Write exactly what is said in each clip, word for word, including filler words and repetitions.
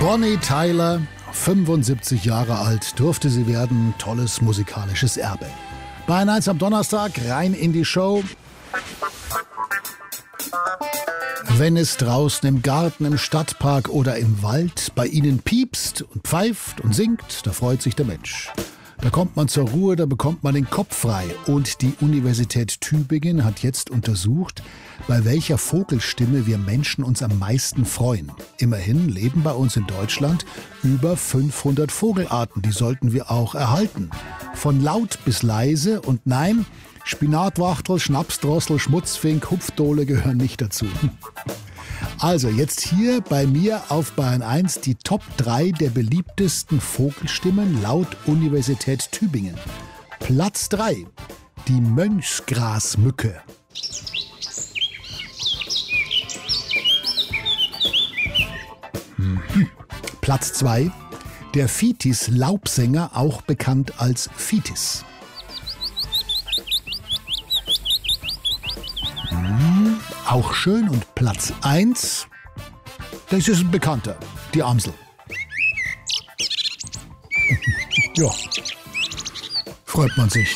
Bonnie Tyler, fünfundsiebzig Jahre alt, durfte sie werden. Tolles musikalisches Erbe. Bayern eins am Donnerstag, rein in die Show. Wenn es draußen im Garten, im Stadtpark oder im Wald bei Ihnen piepst und pfeift und singt, da freut sich der Mensch. Da kommt man zur Ruhe, da bekommt man den Kopf frei. Und die Universität Tübingen hat jetzt untersucht, bei welcher Vogelstimme wir Menschen uns am meisten freuen. Immerhin leben bei uns in Deutschland über fünfhundert Vogelarten. Die sollten wir auch erhalten. Von laut bis leise und nein, Spinatwachtel, Schnapsdrossel, Schmutzfink, Hupfdohle gehören nicht dazu. Also jetzt hier bei mir auf Bayern eins die Top drei der beliebtesten Vogelstimmen laut Universität Tübingen. Platz drei, die Mönchsgrasmücke. Mhm. Platz zwei, der Fitis-Laubsänger, auch bekannt als Fitis. Mhm. Auch schön. Und Platz eins, das ist ein Bekannter, die Amsel. Ja, freut man sich.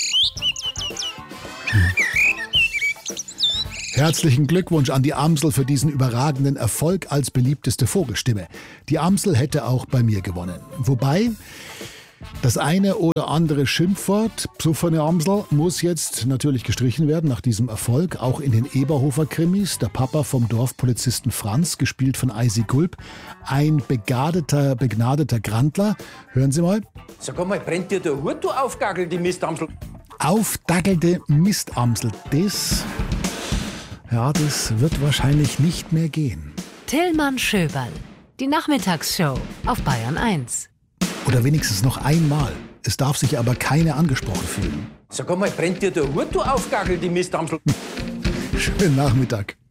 Herzlichen Glückwunsch an die Amsel für diesen überragenden Erfolg als beliebteste Vogelstimme. Die Amsel hätte auch bei mir gewonnen. Wobei, das eine oder andere Schimpfwort, so von der Amsel, muss jetzt natürlich gestrichen werden nach diesem Erfolg. Auch in den Eberhofer-Krimis, der Papa vom Dorfpolizisten Franz, gespielt von Eisi Gulb, ein begadeter, begnadeter Grandler. Hören Sie mal. Sag einmal, brennt dir der Hut, du Aufgagel, die Mistamsel? Aufdackelte Mistamsel, das, ja, das wird wahrscheinlich nicht mehr gehen. Tillmann Schöberl, die Nachmittagsshow auf Bayern eins. Oder wenigstens noch einmal. Es darf sich aber keine angesprochen fühlen. Sag einmal, brennt dir der Hut, du Aufgagel, die Mistamsel? Schönen Nachmittag.